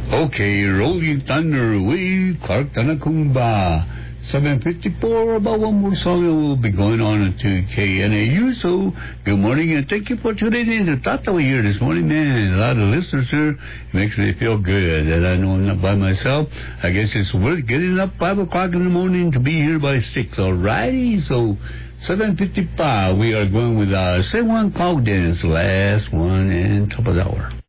Okay, Rolling Thunder with Clark Tanakumba. 7:54, about one more song, and we'll be going on to KNAU. So, good morning, and thank you for tuning in to Tatawa here this morning, man. A lot of listeners here. It makes me feel good that I know I'm not by myself. I guess it's worth getting up 5 o'clock in the morning to be here by 6, alrighty? So, 7:55, we are going with Say One Cloud Dance, last one and top of the hour.